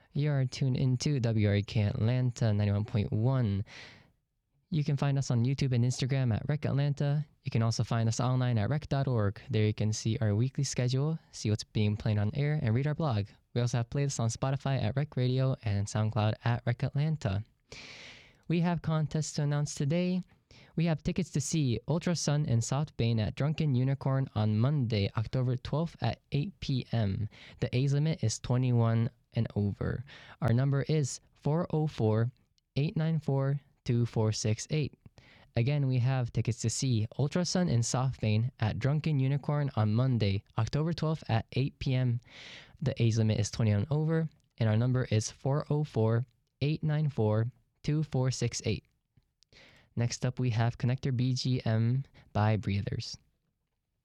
You're tuned into WRK Atlanta 91.1. You can find us on YouTube and Instagram at Rec Atlanta. You can also find us online at rec.org. There you can see our weekly schedule, see what's being played on air, and read our blog. We also have playlists on Spotify at Rec Radio and SoundCloud at Rec Atlanta. We have contests to announce today. We have tickets to see Ultra Sun and South Bane at Drunken Unicorn on Monday, October 12th at 8 p.m. The age limit is 21 and over. Our number is 404-894-2468. Again, we have tickets to see Ultra Sun and South Bane at Drunken Unicorn on Monday, October 12th at 8 p.m. The age limit is 21 and over, and our number is 404-894-2468. Next up, we have Connector BGM by Breathers.